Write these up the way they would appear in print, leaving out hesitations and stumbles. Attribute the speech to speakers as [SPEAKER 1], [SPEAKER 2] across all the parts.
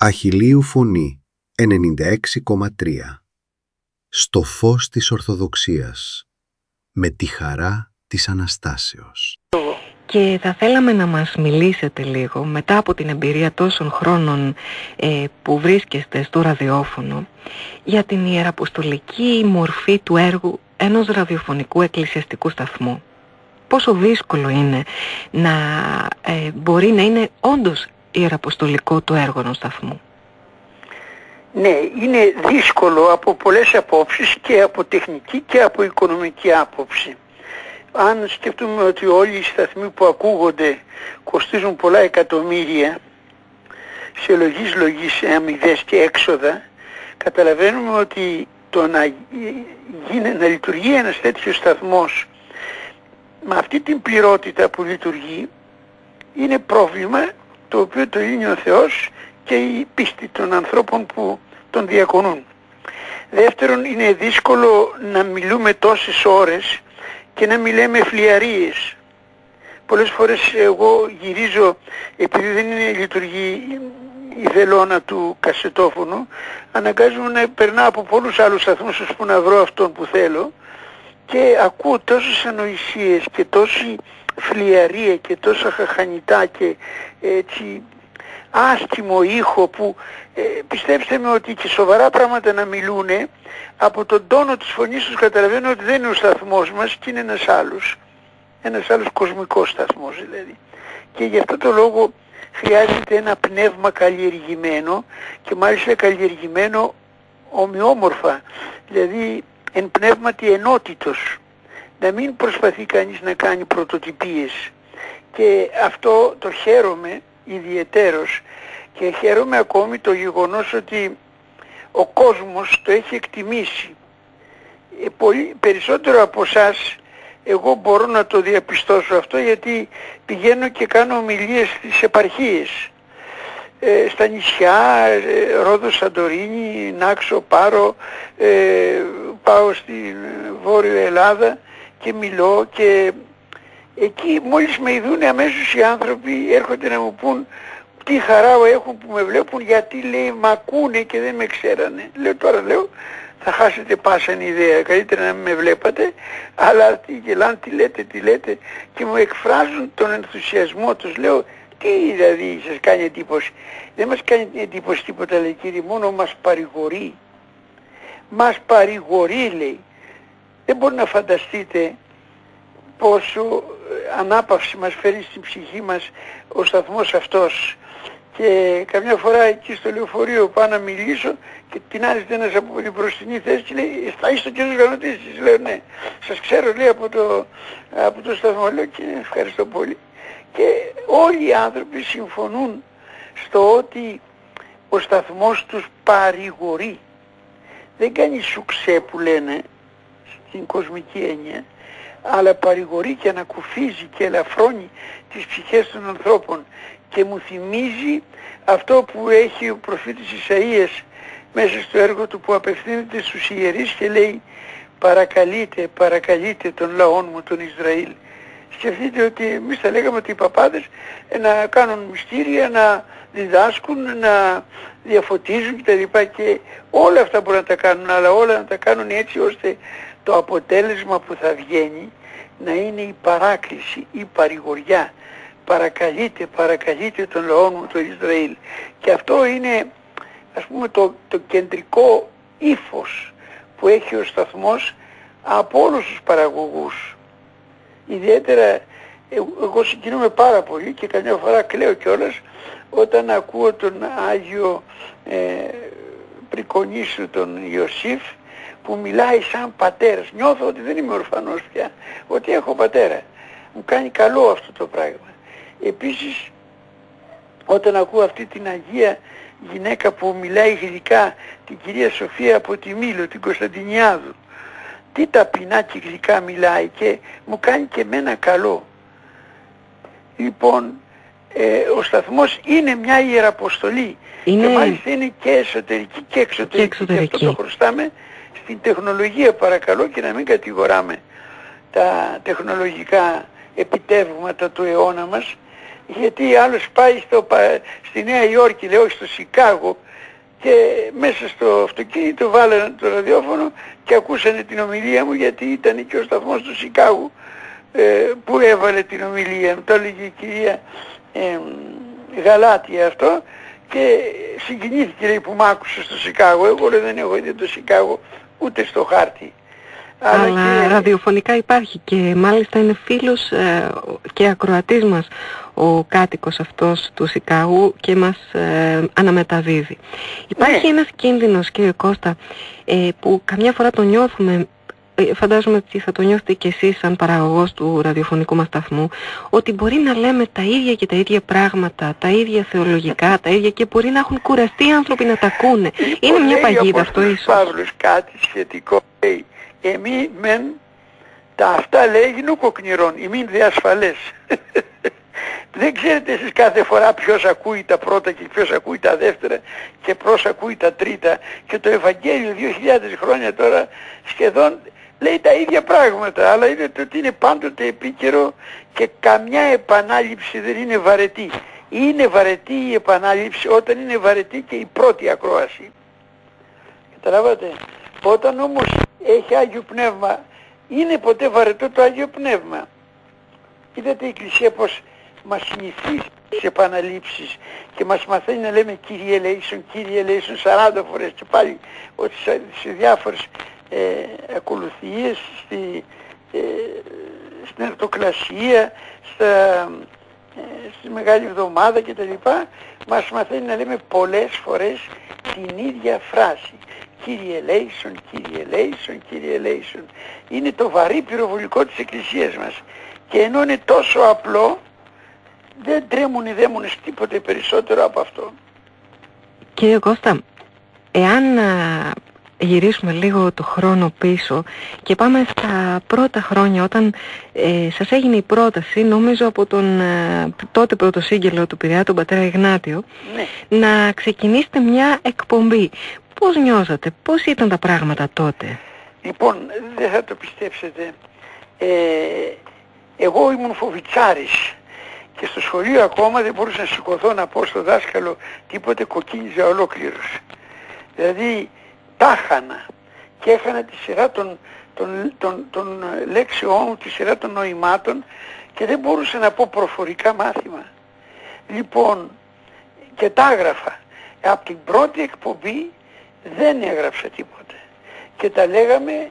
[SPEAKER 1] Αχιλλείου Φωνή 96,3. Στο φως της Ορθοδοξίας, με τη χαρά της Αναστάσεως.
[SPEAKER 2] Και θα θέλαμε να μας μιλήσετε λίγο, μετά από την εμπειρία τόσων χρόνων που βρίσκεστε στο ραδιόφωνο, για την ιεραποστολική μορφή του έργου ενός ραδιοφωνικού εκκλησιαστικού σταθμού. Πόσο δύσκολο είναι να μπορεί να είναι όντως ιεραποστολικό το έργο ενός σταθμού.
[SPEAKER 3] Ναι, είναι δύσκολο από πολλές απόψεις, και από τεχνική και από οικονομική άποψη. Αν σκεφτούμε ότι όλοι οι σταθμοί που ακούγονται κοστίζουν πολλά εκατομμύρια σε λογής αμοιβές και έξοδα, καταλαβαίνουμε ότι το να λειτουργεί ένας τέτοιος σταθμός με αυτή την πληρότητα που λειτουργεί είναι πρόβλημα το οποίο το λύνει ο Θεός και η πίστη των ανθρώπων που τον διακονούν. Δεύτερον, είναι δύσκολο να μιλούμε τόσες ώρες και να μιλάμε φλιαρίες. Πολλές φορές εγώ γυρίζω, επειδή δεν λειτουργεί η βελόνα του κασετόφωνου, αναγκάζομαι να περνάω από πολλούς άλλους σταθμούς ώσπου να βρω αυτόν που θέλω, και ακούω τόσες ανοησίες και τόση φλιαρία και τόσα χαχανιτά και έτσι άσχημο ήχο που πιστέψτε με ότι και σοβαρά πράγματα να μιλούνε, από τον τόνο της φωνής τους καταλαβαίνω ότι δεν είναι ο σταθμός μας και είναι ένας άλλος κοσμικός σταθμός δηλαδή. Και γι' αυτό το λόγο χρειάζεται ένα πνεύμα καλλιεργημένο, και μάλιστα καλλιεργημένο ομοιόμορφα, δηλαδή εν πνεύματι ενότητος, να μην προσπαθεί κανείς να κάνει πρωτοτυπίες. Και αυτό το χαίρομαι ιδιαιτέρως, και χαίρομαι ακόμη το γεγονός ότι ο κόσμος το έχει εκτιμήσει. Πολύ περισσότερο από εσάς εγώ μπορώ να το διαπιστώσω αυτό, γιατί πηγαίνω και κάνω ομιλίες στις επαρχίες, στα νησιά, Ρόδος, Σαντορίνη, Νάξο, Πάρο, πάω στην Βόρειο Ελλάδα και μιλώ, και εκεί μόλις με ειδούν αμέσως οι άνθρωποι έρχονται να μου πούν τι χαρά έχουν που με βλέπουν, γιατί λέει μ' ακούνε και δεν με ξέρανε. Λέω θα χάσετε πάσαν ιδέα, καλύτερα να μην με βλέπατε, αλλά τι γελάνε, τι λέτε, και μου εκφράζουν τον ενθουσιασμό τους. Λέω τι δηλαδή σας κάνει εντύπωση? Δεν μας κάνει εντύπωση τίποτα, λέει, κύριε, μόνο μας παρηγορεί. Μας παρηγορεί, λέει. Δεν μπορεί να φανταστείτε πόσο ανάπαυση μας φέρει στην ψυχή μας ο σταθμός αυτός. Και καμιά φορά εκεί στο λεωφορείο πάω να μιλήσω και την άρεσε ένας από την μπροστινή θέση και λέει θα είστε ο κύριος Γανωτής? Λέω ναι, σας ξέρω, λέει, από το σταθμό. Λέω και ευχαριστώ πολύ. Και όλοι οι άνθρωποι συμφωνούν στο ότι ο σταθμός τους παρηγορεί. Δεν κάνει σουξέ που λένε στην κοσμική έννοια, αλλά παρηγορεί και ανακουφίζει και ελαφρώνει τις ψυχές των ανθρώπων, και μου θυμίζει αυτό που έχει ο προφήτης Ισαΐας μέσα στο έργο του, που απευθύνεται στους ιερείς και λέει παρακαλείτε τον λαόν μου τον Ισραήλ. Σκεφτείτε ότι εμείς θα λέγαμε ότι οι παπάδες να κάνουν μυστήρια, να διδάσκουν, να διαφωτίζουν κτλ. Και όλα αυτά μπορούν να τα κάνουν, αλλά όλα να τα κάνουν έτσι ώστε το αποτέλεσμα που θα βγαίνει να είναι η παράκληση, η παρηγοριά. Παρακαλείτε τον λαό μου το Ισραήλ. Και αυτό είναι, ας πούμε, το κεντρικό ύφος που έχει ο σταθμός από όλους τους παραγωγούς. Ιδιαίτερα εγώ συγκινούμαι πάρα πολύ και καμιά φορά κλαίω κιόλας όταν ακούω τον Άγιο Πρικονίσιο τον Ιωσήφ που μιλάει σαν πατέρας. Νιώθω ότι δεν είμαι ορφανός πια, ότι έχω πατέρα. Μου κάνει καλό αυτό το πράγμα. Επίσης όταν ακούω αυτή την Αγία γυναίκα που μιλάει γλυκά, την κυρία Σοφία από τη Μήλο, την Κωνσταντινιάδου, τι ταπεινά και γλυκά μιλάει, και μου κάνει και εμένα καλό. Λοιπόν, ο σταθμός είναι μια ιεραποστολή, και μάλιστα είναι και εσωτερική και εξωτερική. Και αυτό το χρωστάμε στην τεχνολογία, παρακαλώ, και να μην κατηγοράμε τα τεχνολογικά επιτεύγματα του αιώνα μας, γιατί άλλος πάει στη Νέα Υόρκη, λέει, όχι στο Σικάγο, και μέσα στο αυτοκίνητο βάλανε το ραδιόφωνο και ακούσανε την ομιλία μου, γιατί ήταν και ο σταθμός του Σικάγου που έβαλε την ομιλία μου. Το έλεγε η κυρία Γαλάτη αυτό και συγκινήθηκε, λέει, που μ' άκουσε στο Σικάγο. Εγώ, λέει, δεν έχω δει το Σικάγο ούτε στο χάρτη.
[SPEAKER 2] Αλλά και ραδιοφωνικά υπάρχει και μάλιστα είναι φίλος και ακροατής μας ο κάτοικος αυτός του Σικάγου και μας αναμεταδίδει. Υπάρχει ένας κίνδυνος, κύριε Κώστα, που καμιά φορά το νιώθουμε, φαντάζομαι ότι θα το νιώθετε και εσείς σαν παραγωγός του ραδιοφωνικού μας σταθμού, ότι μπορεί να λέμε τα ίδια και τα ίδια πράγματα, τα ίδια θεολογικά, τα ίδια, και μπορεί να έχουν κουραστεί οι άνθρωποι να τα ακούνε. Είναι μια παγίδα αυτό ίσως.
[SPEAKER 3] Παύλος κάτι σχετικό, λέει, εμείς μεν τα αυτά, λέει, γινούκοκνηρών, ημίν δε ασφαλές. Δεν ξέρετε εσείς κάθε φορά ποιος ακούει τα πρώτα και ποιος ακούει τα δεύτερα και ποιος ακούει τα τρίτα, και το Ευαγγέλιο 2.000 χρόνια τώρα σχεδόν λέει τα ίδια πράγματα, αλλά είδατε ότι είναι πάντοτε επίκαιρο και καμιά επανάληψη δεν είναι βαρετή. Είναι βαρετή η επανάληψη όταν είναι βαρετή και η πρώτη ακρόαση. Καταλάβατε? Όταν όμως έχει Άγιο Πνεύμα, είναι ποτέ βαρετό το Άγιο Πνεύμα? Είδατε η Εκκλησία πως μας συνηθίζει τις επαναλήψεις και μας μαθαίνει να λέμε Κύριε ελέησον, Κύριε ελέησον 40 φορές, και πάλι ότι σε διάφορες ακολουθίες, στην Αρτοκλασία, στη Μεγάλη Εβδομάδα κτλ. Μας μαθαίνει να λέμε πολλές φορές την ίδια φράση. Κύριε ελέησον, Κύριε ελέησον, Κύριε ελέησον. Είναι το βαρύ πυροβολικό της Εκκλησίας μας. Και ενώ είναι τόσο απλό, δεν τρέμουν οι δαίμονες τίποτε περισσότερο από αυτό.
[SPEAKER 2] Κύριε Κώστα, εάν γυρίσουμε λίγο το χρόνο πίσω και πάμε στα πρώτα χρόνια, όταν σας έγινε η πρόταση, νομίζω από τον τότε πρωτοσύγγελο του Πειραιά, τον πατέρα Ιγνάτιο, ναι, να ξεκινήσετε μια εκπομπή. Πώς νιώσατε, πώς ήταν τα πράγματα τότε?
[SPEAKER 3] Λοιπόν, δεν θα το πιστέψετε. Εγώ ήμουν φοβιτσάρης και στο σχολείο ακόμα δεν μπορούσα να σηκωθώ να πω στο δάσκαλο τίποτε, κοκκίνιζα ολόκληρος. Δηλαδή τα χάνα και έχανα τη σειρά των λέξεών μου, τη σειρά των νοημάτων, και δεν μπορούσα να πω προφορικά μάθημα. Λοιπόν, και τα έγραφα. Από την πρώτη εκπομπή δεν έγραψα τίποτε και τα λέγαμε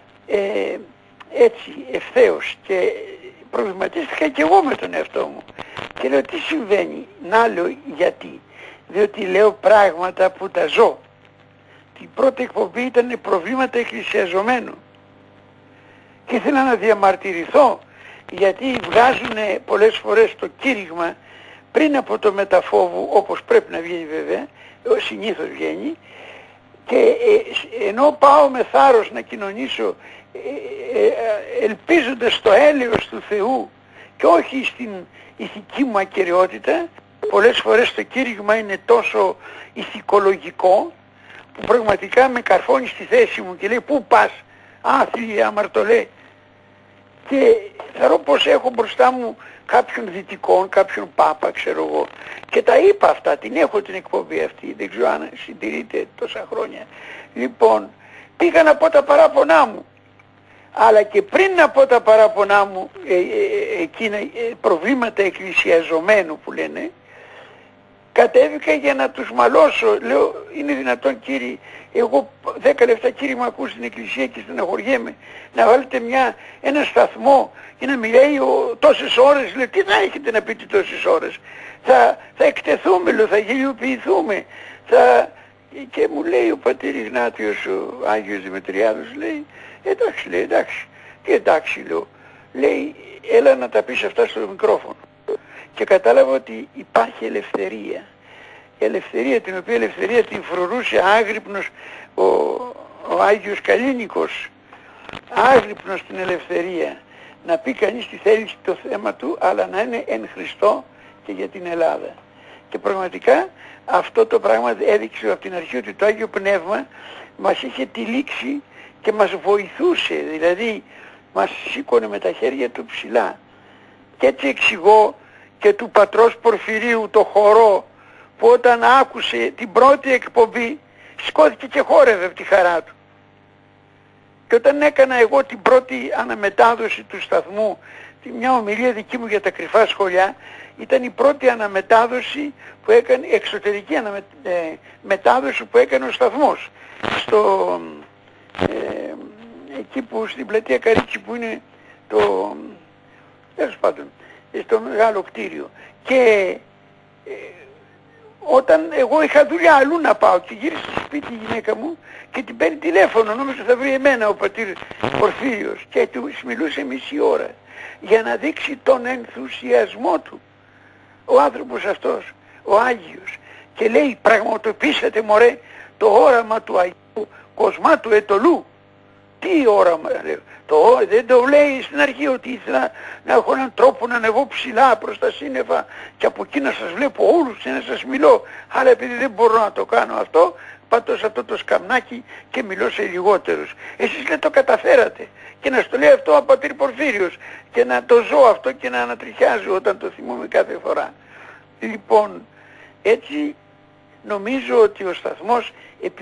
[SPEAKER 3] έτσι ευθέως, και προβληματίστηκα και εγώ με τον εαυτό μου και λέω τι συμβαίνει? Να, λέω, γιατί? Διότι λέω πράγματα που τα ζω. Την πρώτη εκπομπή ήταν προβλήματα εκκλησιαζομένου και ήθελα να διαμαρτυρηθώ, γιατί βγάζουν πολλές φορές το κήρυγμα πριν από το μεταφόβου, όπως πρέπει να βγαίνει βέβαια, συνήθως βγαίνει, και ενώ πάω με θάρρος να κοινωνήσω ελπίζοντας στο έλεος του Θεού και όχι στην ηθική μου ακεραιότητα, πολλές φορές το κήρυγμα είναι τόσο ηθικολογικό που πραγματικά με καρφώνει στη θέση μου και λέει πού πας, άθλιε αμαρτωλέ, και θεωρώ πως έχω μπροστά μου κάποιον δυτικών, κάποιον πάπα, ξέρω εγώ, και τα είπα αυτά, την έχω την εκπομπή αυτή, δεν ξέρω αν συντηρείται τόσα χρόνια. Λοιπόν, πήγα να πω τα παράπονά μου, αλλά και πριν να πω τα παράπονά μου, εκείνα προβλήματα εκκλησιαζομένου που λένε, κατέβηκα για να τους μαλώσω. Λέω, είναι δυνατόν κύριοι, εγώ 10 λεπτά κύριοι μου ακούω στην εκκλησία και στεναχωριέμαι, να βάλετε ένα σταθμό και να μιλάει τόσες ώρες? Λέω, τι θα έχετε να πείτε τόσες ώρες? Θα εκτεθούμε, λέω, θα γελιοποιηθούμε. Και μου λέει ο πατήρ Ιγνάτιος, ο Άγιος Δημητριάδος, λέει, εντάξει, λέει, εντάξει. Τι εντάξει, λέω? Λέει, έλα να τα πεις αυτά στο μικρόφωνο. Και κατάλαβα ότι υπάρχει ελευθερία. Η ελευθερία, την οποία ελευθερία την φρουρούσε άγρυπνος ο Άγιος Καλίνικος. Άγρυπνος την ελευθερία. Να πει κανείς τι θέλει το θέμα του, αλλά να είναι εν Χριστώ και για την Ελλάδα. Και πραγματικά αυτό το πράγμα έδειξε από την αρχή ότι το Άγιο Πνεύμα μας είχε τυλίξει και μας βοηθούσε. Δηλαδή μας σήκωνε με τα χέρια του ψηλά. Και έτσι εξηγώ και του πατρός Πορφυρίου το χορό, που όταν άκουσε την πρώτη εκπομπή σηκώθηκε και χόρευε από τη χαρά του. Και όταν έκανα εγώ την πρώτη αναμετάδοση του σταθμού, μια ομιλία δική μου για τα κρυφά σχολιά, ήταν η πρώτη αναμετάδοση που έκανε, εξωτερική μετάδοση που έκανε ο σταθμός. Εκεί που στην πλατεία Καρίτσι που είναι τέλος πάντων, στο μεγάλο κτίριο. Και όταν εγώ είχα δουλειά αλλού να πάω και γύρισα στο σπίτι η γυναίκα μου και την παίρνει τηλέφωνο, νόμιζα θα βρει εμένα ο πατήρ Πορφύριος, και του μιλούσε μισή ώρα για να δείξει τον ενθουσιασμό του. Ο άνθρωπος αυτός, ο Άγιος, και λέει, πραγματοποιήσατε μωρέ το όραμα του Αγίου Κοσμάτου Ετωλού. Τι όραμα, λέω. Δεν το λέει στην αρχή ότι ήθελα να έχω έναν τρόπο να ανεβώ ψηλά προς τα σύννεφα και από εκεί να σας βλέπω όλους και να σας μιλώ, αλλά επειδή δεν μπορώ να το κάνω αυτό, πατώ σε αυτό το σκαμνάκι και μιλώ σε λιγότερους. Εσείς λέει το καταφέρατε, και να στο λέει αυτό ο πατήρ Πορφύριος και να το ζω αυτό και να ανατριχιάζω όταν το θυμούμαι κάθε φορά. Λοιπόν, έτσι νομίζω ότι ο σταθμός